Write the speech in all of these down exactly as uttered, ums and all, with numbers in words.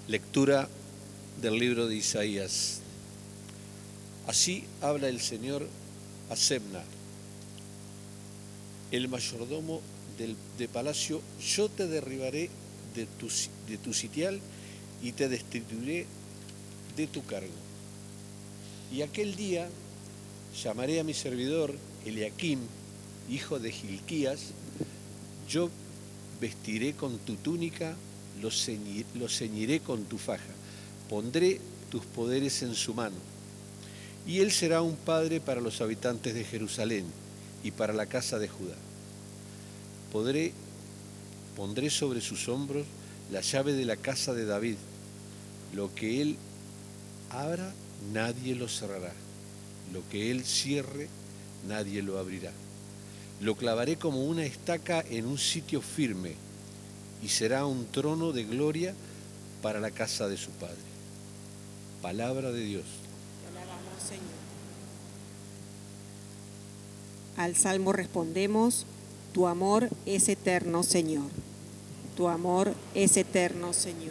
Lectura del libro de Isaías. Así habla el Señor a Sebna, el mayordomo del, de palacio: yo te derribaré de tu, de tu sitial y te destituiré de tu cargo. Y aquel día llamaré a mi servidor Eliakim, hijo de Hilquías, yo vestiré con tu túnica, lo, ceñir, lo ceñiré con tu faja, pondré tus poderes en su mano. Y él será un padre para los habitantes de Jerusalén y para la casa de Judá. Podré, pondré sobre sus hombros la llave de la casa de David. Lo que él abra, nadie lo cerrará. Lo que él cierre, nadie lo abrirá. Lo clavaré como una estaca en un sitio firme, y será un trono de gloria para la casa de su padre. Palabra de Dios. Te alabamos, Señor. Al salmo respondemos: tu amor es eterno, Señor. Tu amor es eterno, Señor.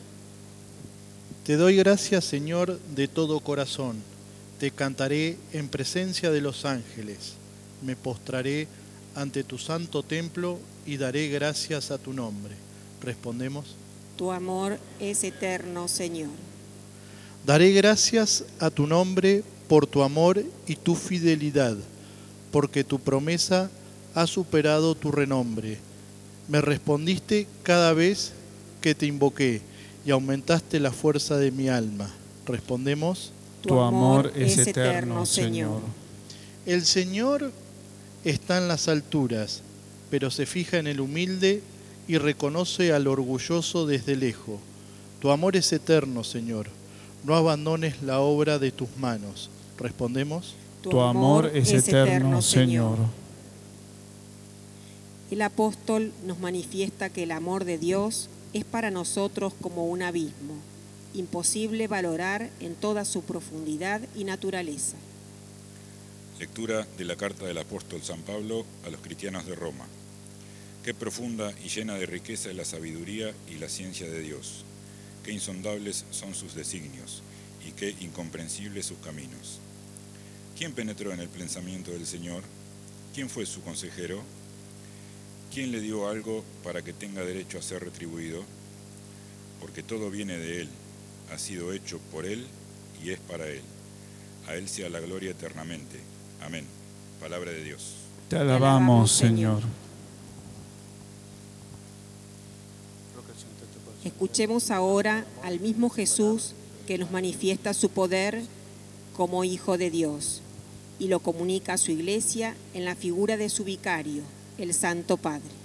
Te doy gracias, Señor, de todo corazón. Te cantaré en presencia de los ángeles. Me postraré ante tu santo templo y daré gracias a tu nombre. Respondemos: tu amor es eterno, Señor. Daré gracias a tu nombre por tu amor y tu fidelidad, porque tu promesa ha superado tu renombre. Me respondiste cada vez que te invoqué y aumentaste la fuerza de mi alma. Respondemos: tu amor es eterno, Señor. El Señor está en las alturas, pero se fija en el humilde y reconoce al orgulloso desde lejos. Tu amor es eterno, Señor. No abandones la obra de tus manos. Respondemos: tu amor es eterno, Señor. El apóstol nos manifiesta que el amor de Dios es para nosotros como un abismo, imposible valorar en toda su profundidad y naturaleza. Lectura de la carta del apóstol San Pablo a los cristianos de Roma. Qué profunda y llena de riqueza es la sabiduría y la ciencia de Dios. Qué insondables son sus designios y qué incomprensibles sus caminos. ¿Quién penetró en el pensamiento del Señor? ¿Quién fue su consejero? ¿Quién le dio algo para que tenga derecho a ser retribuido? Porque todo viene de Él, ha sido hecho por Él y es para Él. A Él sea la gloria eternamente. Amén. Palabra de Dios. Te alabamos, Señor. Escuchemos ahora al mismo Jesús que nos manifiesta su poder como Hijo de Dios y lo comunica a su iglesia en la figura de su vicario, el Santo Padre.